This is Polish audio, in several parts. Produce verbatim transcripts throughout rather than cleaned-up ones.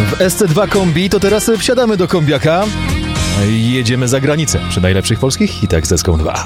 W S C dwa kombi to teraz wsiadamy do kombiaka i jedziemy za granicę przy najlepszych polskich hitach z S K dwa.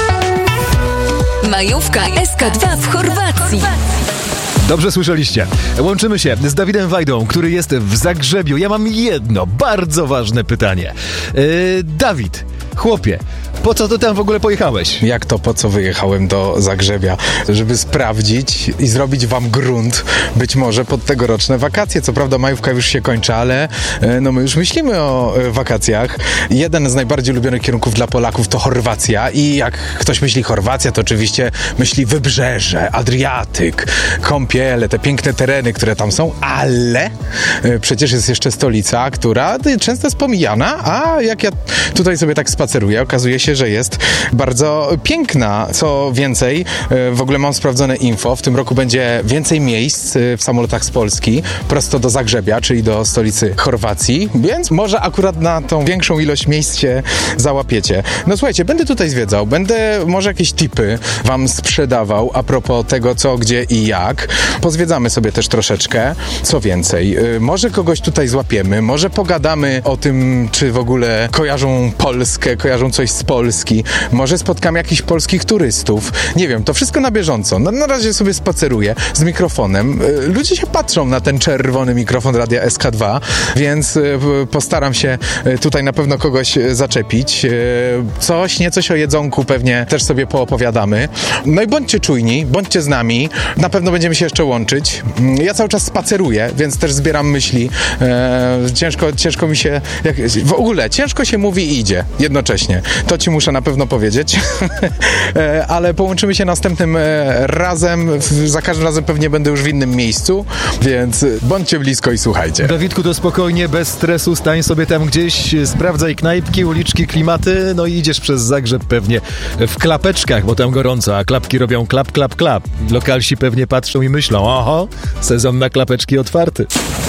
Majówka S K dwa w Chorwacji. Dobrze słyszeliście. Łączymy się z Dawidem Wajdą, który jest w Zagrzebiu. Ja mam jedno bardzo ważne pytanie. Yy, Dawid, chłopie, po co ty tam w ogóle pojechałeś? Jak to po co wyjechałem do Zagrzebia? Żeby sprawdzić i zrobić wam grunt być może pod tegoroczne wakacje. Co prawda majówka już się kończy, ale no my już myślimy o wakacjach. Jeden z najbardziej ulubionych kierunków dla Polaków to Chorwacja i jak ktoś myśli Chorwacja, to oczywiście myśli Wybrzeże, Adriatyk, kąpiele, te piękne tereny, które tam są, ale przecież jest jeszcze stolica, która często jest pomijana, a jak ja tutaj sobie tak spaceruję, okazuje się, że jest bardzo piękna. Co więcej, w ogóle mam sprawdzone info, w tym roku będzie więcej miejsc w samolotach z Polski prosto do Zagrzebia, czyli do stolicy Chorwacji, więc może akurat na tą większą ilość miejsc się załapiecie. No słuchajcie, będę tutaj zwiedzał, będę może jakieś tipy wam sprzedawał a propos tego, co, gdzie i jak. Pozwiedzamy sobie też troszeczkę. Co więcej, może kogoś tutaj złapiemy, może pogadamy o tym, czy w ogóle kojarzą Polskę, kojarzą coś z Polski, może spotkamy jakichś polskich turystów. Nie wiem, to wszystko na bieżąco. No, na razie sobie spaceruję z mikrofonem. Ludzie się patrzą na ten czerwony mikrofon Radia S K dwa, więc postaram się tutaj na pewno kogoś zaczepić. Coś, niecoś o jedzonku pewnie też sobie poopowiadamy. No i bądźcie czujni, bądźcie z nami. Na pewno będziemy się jeszcze łączyć. Ja cały czas spaceruję, więc też zbieram myśli. Ciężko, ciężko mi się... Jak, w ogóle, ciężko się mówi i idzie jednocześnie. To ci muszę na pewno powiedzieć. Ale połączymy się następnym razem. Za każdym razem pewnie będę już w innym miejscu, więc bądźcie blisko i słuchajcie. Dawidku, to spokojnie, bez stresu, stań sobie tam gdzieś, sprawdzaj knajpki, uliczki, klimaty, no i idziesz przez Zagrzeb pewnie w klapeczkach, bo tam gorąco, a klapki robią klap, klap, klap. Lokalsi pewnie patrzą i myślą, oho, sezon na klapeczki otwarty.